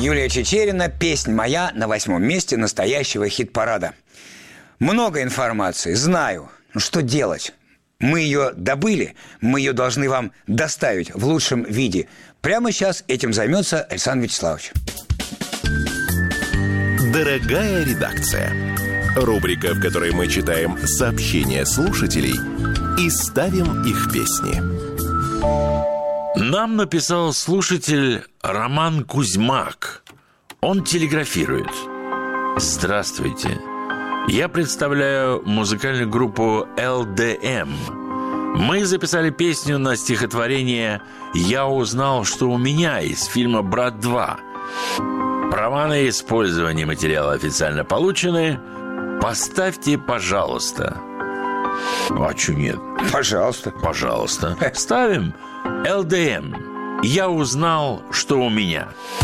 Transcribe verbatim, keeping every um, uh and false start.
Юлия Чичерина, песня моя на восьмом месте настоящего хит-парада. Много информации, знаю. Ну что делать? Мы ее добыли, мы ее должны вам доставить в лучшем виде. Прямо сейчас этим займется Александр Вячеславович. Дорогая редакция. Рубрика, в которой мы читаем сообщения слушателей и ставим их песни. Нам написал слушатель Роман Кузьмак. Он телеграфирует. Здравствуйте. Я представляю музыкальную группу эл дэ эм. Мы записали песню на стихотворение «Я узнал, что у меня» из фильма «Брат два». Права на использование материала официально получены. Поставьте, пожалуйста. А чё нет? Пожалуйста. Пожалуйста. Ставим эл дэ эм. Я узнал, что у меня.